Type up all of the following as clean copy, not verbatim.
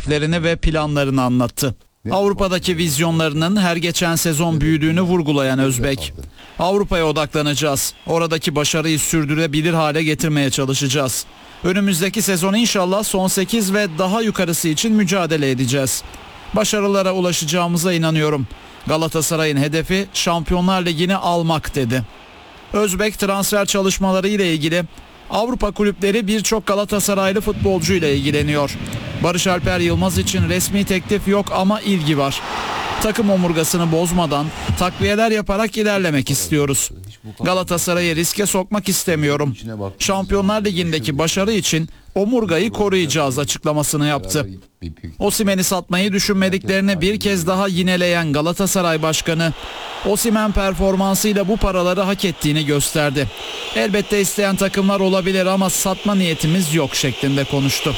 hedeflerini ve planlarını anlattı. Avrupa'daki vizyonlarının her geçen sezon büyüdüğünü vurgulayan Özbek, Avrupa'ya odaklanacağız. Oradaki başarıyı sürdürebilir hale getirmeye çalışacağız. Önümüzdeki sezon inşallah son 8 ve daha yukarısı için mücadele edeceğiz. Başarılara ulaşacağımıza inanıyorum. Galatasaray'ın hedefi Şampiyonlar Ligi'ni almak dedi. Özbek transfer çalışmaları ile ilgili Avrupa kulüpleri birçok Galatasaraylı futbolcu ile ilgileniyor. Barış Alper Yılmaz için resmi teklif yok ama ilgi var. Takım omurgasını bozmadan takviyeler yaparak ilerlemek istiyoruz. Galatasaray'ı riske sokmak istemiyorum. Şampiyonlar Ligi'ndeki başarı için omurgayı koruyacağız açıklamasını yaptı. Osimhen'i satmayı düşünmediklerini bir kez daha yineleyen Galatasaray Başkanı, Osimhen performansıyla bu paraları hak ettiğini gösterdi. Elbette isteyen takımlar olabilir ama satma niyetimiz yok şeklinde konuştu.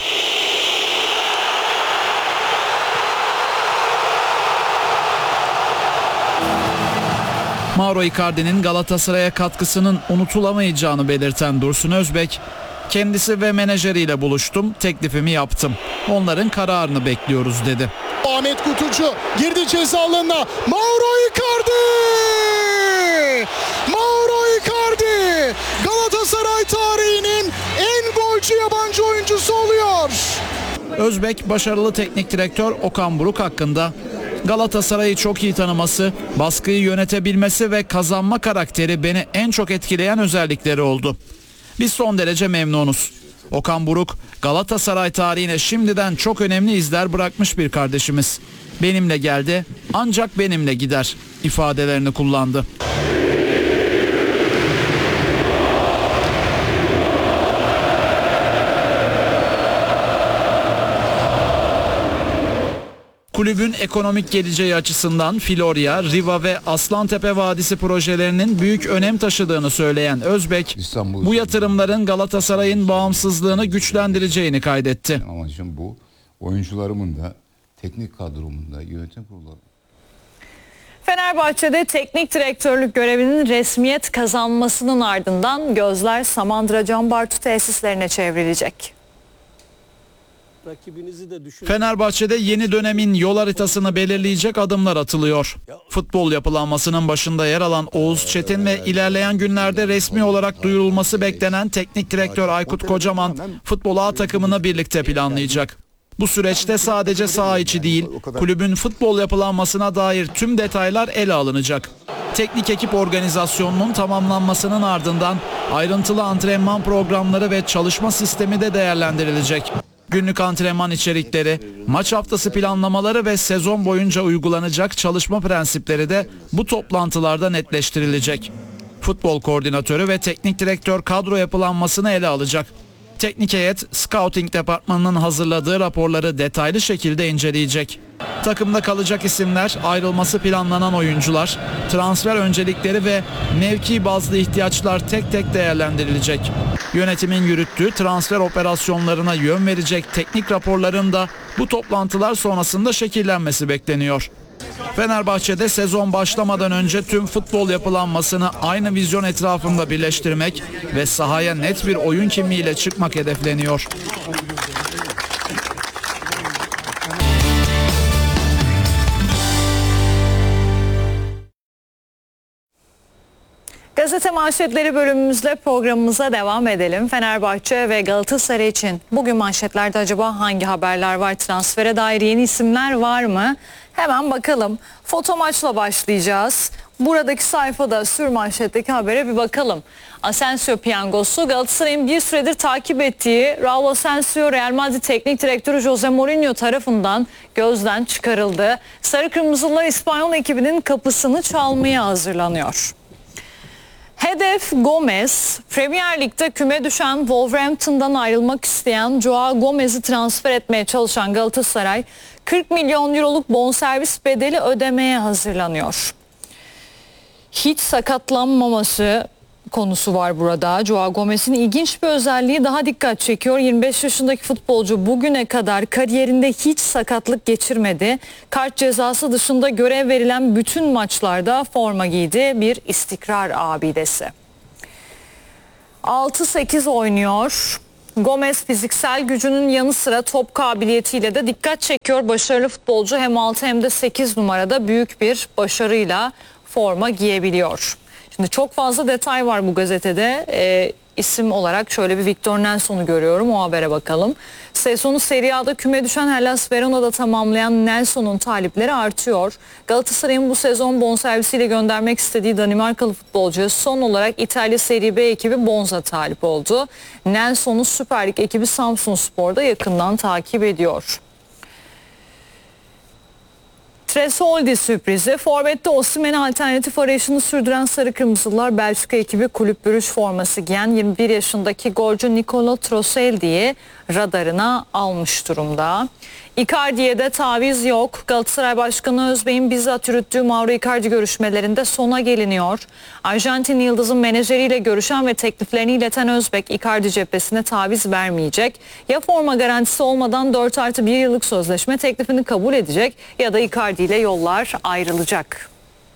Mauro Icardi'nin Galatasaray'a katkısının unutulamayacağını belirten Dursun Özbek, kendisi ve menajeriyle buluştum, teklifimi yaptım. Onların kararını bekliyoruz dedi. Ahmet Kutucu girdi ceza alanına. Mauro Icardi! Mauro Icardi! Galatasaray tarihinin en golcü yabancı oyuncusu oluyor. Özbek başarılı teknik direktör Okan Buruk hakkında Galatasaray'ı çok iyi tanıması, baskıyı yönetebilmesi ve kazanma karakteri beni en çok etkileyen özellikleri oldu. Biz son derece memnunuz. Okan Buruk, Galatasaray tarihine şimdiden çok önemli izler bırakmış bir kardeşimiz. Benimle geldi, ancak benimle gider ifadelerini kullandı. Kulübün ekonomik geleceği açısından Florya, Riva ve Aslantepe Vadisi projelerinin büyük önem taşıdığını söyleyen Özbek, bu yatırımların Galatasaray'ın bağımsızlığını güçlendireceğini kaydetti. Amacım bu. Oyuncularımın da, teknik kadromun da, yönetim kurulu. Fenerbahçe'de teknik direktörlük görevinin resmiyet kazanmasının ardından gözler Samandıra Can Bartu tesislerine çevrilecek. Fenerbahçe'de yeni dönemin yol haritasını belirleyecek adımlar atılıyor. Futbol yapılanmasının başında yer alan Oğuz Çetin ve ilerleyen günlerde resmi olarak duyurulması beklenen teknik direktör Aykut Kocaman futbol A takımını birlikte planlayacak. Bu süreçte sadece saha içi değil, kulübün futbol yapılanmasına dair tüm detaylar ele alınacak. Teknik ekip organizasyonunun tamamlanmasının ardından ayrıntılı antrenman programları ve çalışma sistemi de değerlendirilecek. Günlük antrenman içerikleri, maç haftası planlamaları ve sezon boyunca uygulanacak çalışma prensipleri de bu toplantılarda netleştirilecek. Futbol koordinatörü ve teknik direktör kadro yapılanmasını ele alacak. Teknik heyet, scouting departmanının hazırladığı raporları detaylı şekilde inceleyecek. Takımda kalacak isimler, ayrılması planlanan oyuncular, transfer öncelikleri ve mevki bazlı ihtiyaçlar tek tek değerlendirilecek. Yönetimin yürüttüğü transfer operasyonlarına yön verecek teknik raporların da bu toplantılar sonrasında şekillenmesi bekleniyor. Fenerbahçe'de sezon başlamadan önce tüm futbol yapılanmasını aynı vizyon etrafında birleştirmek ve sahaya net bir oyun kimliğiyle çıkmak hedefleniyor. Gazete manşetleri bölümümüzle programımıza devam edelim. Fenerbahçe ve Galatasaray için bugün manşetlerde acaba hangi haberler var? Transfere dair yeni isimler var mı? Hemen bakalım. Foto maçla başlayacağız. Buradaki sayfada sürmanşetteki habere bir bakalım. Asensio piyangosu, Galatasaray'ın bir süredir takip ettiği Raul Asensio, Real Madrid Teknik Direktörü Jose Mourinho tarafından gözden çıkarıldı. Sarı Kırmızılar İspanyol ekibinin kapısını çalmaya hazırlanıyor. Hedef Gomez. Premier Lig'de küme düşen Wolverhampton'dan ayrılmak isteyen Joao Gomez'i transfer etmeye çalışan Galatasaray 40 milyon euroluk bonservis bedeli ödemeye hazırlanıyor. Hiç sakatlanmaması konusu var burada. Joao Gomez'in ilginç bir özelliği daha dikkat çekiyor. 25 yaşındaki futbolcu bugüne kadar kariyerinde hiç sakatlık geçirmedi. Kart cezası dışında görev verilen bütün maçlarda forma giydi. Bir istikrar abidesi. 6-8 oynuyor. Gomez fiziksel gücünün yanı sıra top kabiliyetiyle de dikkat çekiyor. Başarılı futbolcu hem 6 hem de 8 numarada büyük bir başarıyla forma giyebiliyor. Şimdi çok fazla detay var bu gazetede. İsim olarak şöyle bir Victor Nelson'u görüyorum, o habere bakalım. Sezonu Serie A'da küme düşen Hellas Verona'da tamamlayan Nelson'un talipleri artıyor. Galatasaray'ın bu sezon bonservisiyle göndermek istediği Danimarkalı futbolcuya son olarak İtalya Serie B ekibi Monza talip oldu. Nelson'u Süper Lig ekibi Samsunspor'da yakından takip ediyor. Tresoldi sürprizi. Forvet'te Osimhen'e alternatif arayışını sürdüren Sarı Kırmızılar Belçika ekibi Kulüp Brugge forması giyen 21 yaşındaki golcü Nicolo Troseldi'yi radarına almış durumda. Icardi'ye de taviz yok. Galatasaray Başkanı Özbey'in bizzat yürüttüğü Mauro Icardi görüşmelerinde sona geliniyor. Arjantin Yıldız'ın menajeriyle görüşen ve tekliflerini ileten Özbek Icardi cephesine taviz vermeyecek. Ya forma garantisi olmadan 4+1 yıllık sözleşme teklifini kabul edecek ya da Icardi ile yollar ayrılacak.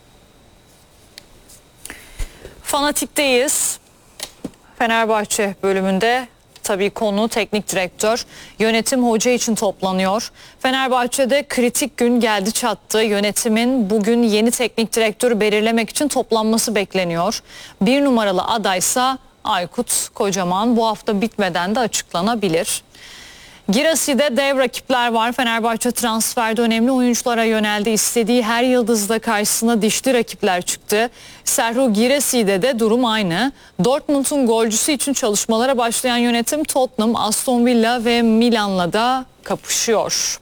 Fanatik'teyiz. Fenerbahçe bölümünde tabii konu teknik direktör. Yönetim hoca için toplanıyor. Fenerbahçe'de kritik gün geldi çattı. Yönetimin bugün yeni teknik direktörü belirlemek için toplanması bekleniyor. 1 numaralı adaysa Aykut Kocaman, bu hafta bitmeden de açıklanabilir. Girasi'de dev rakipler var. Fenerbahçe transferde önemli oyunculara yöneldi. İstediği her yıldızla karşısına dişli rakipler çıktı. Serhou Girasi'de de durum aynı. Dortmund'un golcüsü için çalışmalara başlayan yönetim Tottenham, Aston Villa ve Milan'la da kapışıyor.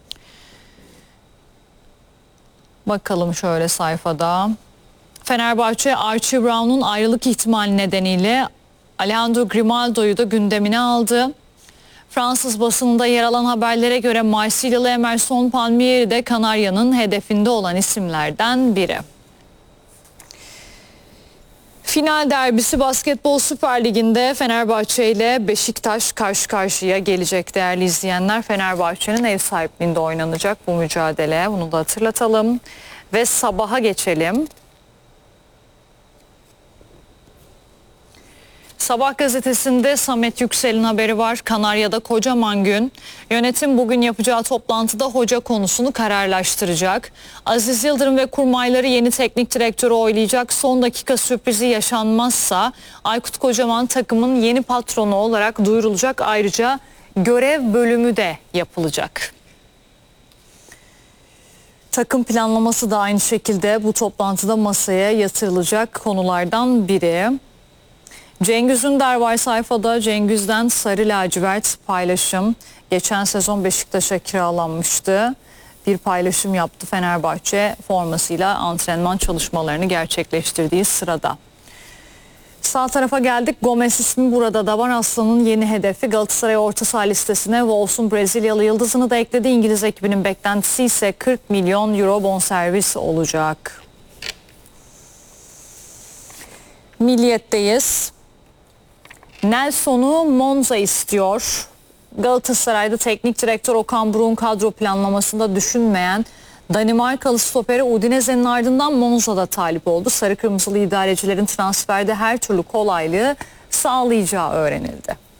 Bakalım şöyle sayfada. Fenerbahçe Archie Brown'un ayrılık ihtimali nedeniyle Alejandro Grimaldo'yu da gündemine aldı. Fransız basınında yer alan haberlere göre Marsilyalı Emerson Palmieri de Kanarya'nın hedefinde olan isimlerden biri. Final derbisi Basketbol Süper Ligi'nde Fenerbahçe ile Beşiktaş karşı karşıya gelecek değerli izleyenler. Fenerbahçe'nin ev sahipliğinde oynanacak bu mücadele. Bunu da hatırlatalım ve sabaha geçelim. Sabah gazetesinde Samet Yüksel'in haberi var. Kanarya'da kocaman gün. Yönetim bugün yapacağı toplantıda hoca konusunu kararlaştıracak. Aziz Yıldırım ve kurmayları yeni teknik direktörü oylayacak. Son dakika sürprizi yaşanmazsa Aykut Kocaman takımın yeni patronu olarak duyurulacak. Ayrıca görev bölümü de yapılacak. Takım planlaması da aynı şekilde bu toplantıda masaya yatırılacak konulardan biri. Cengiz Ünder var sayfada. Cengiz'den sarı lacivert paylaşım. Geçen sezon Beşiktaş'a kiralanmıştı. Bir paylaşım yaptı Fenerbahçe formasıyla antrenman çalışmalarını gerçekleştirdiği sırada. Sağ tarafa geldik. Gomez ismi burada da var. Aslan'ın yeni hedefi. Galatasaray orta saha listesine Wolves'un Brezilyalı yıldızını da ekledi. İngiliz ekibinin beklentisi ise 40 milyon euro bonservis olacak. Milliyet'teyiz. Nelson'u Monza istiyor. Galatasaray'da teknik direktör Okan Buruk'un kadro planlamasında düşünmeyen Danimarkalı stoperi Udinese'nin ardından Monza'da talip oldu. Sarı Kırmızılı idarecilerin transferde her türlü kolaylığı sağlayacağı öğrenildi.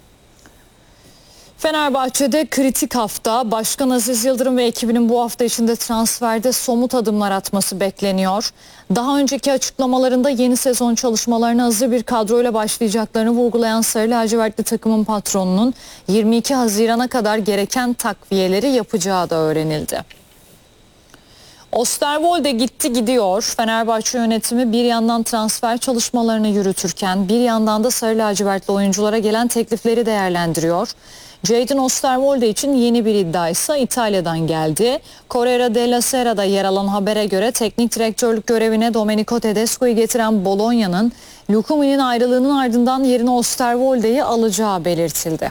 Fenerbahçe'de kritik hafta. Başkan Aziz Yıldırım ve ekibinin bu hafta içinde transferde somut adımlar atması bekleniyor. Daha önceki açıklamalarında yeni sezon çalışmalarına hazır bir kadroyla başlayacaklarını vurgulayan Sarı Lacivertli takımın patronunun 22 Haziran'a kadar gereken takviyeleri yapacağı da öğrenildi. Osterwolde gitti gidiyor. Fenerbahçe yönetimi bir yandan transfer çalışmalarını yürütürken bir yandan da sarı lacivertli oyunculara gelen teklifleri değerlendiriyor. Jadon Osterwolde için yeni bir iddia ise İtalya'dan geldi. Corriere della Sera'da yer alan habere göre teknik direktörlük görevine Domenico Tedesco'yu getiren Bologna'nın Lucumi'nin ayrılığının ardından yerine Osterwolde'yi alacağı belirtildi.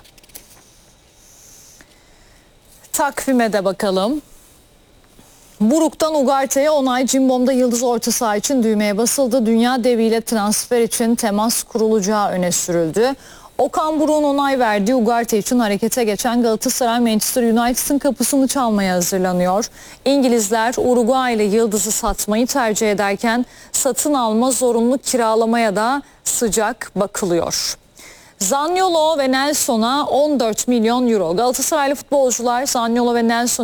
Takvime de bakalım. Buruk'tan Ugarte'ye onay. Cimbom'da yıldız orta saha için düğmeye basıldı. Dünya deviyle transfer için temas kurulacağı öne sürüldü. Okan Buruk'un onay verdiği Ugarte için harekete geçen Galatasaray Manchester United'ın kapısını çalmaya hazırlanıyor. İngilizler Uruguaylı yıldızı satmayı tercih ederken satın alma zorunlu kiralamaya da sıcak bakılıyor. Zaniolo ve Nelson'a 14 milyon euro. Galatasaraylı futbolcular Zaniolo ve Nelson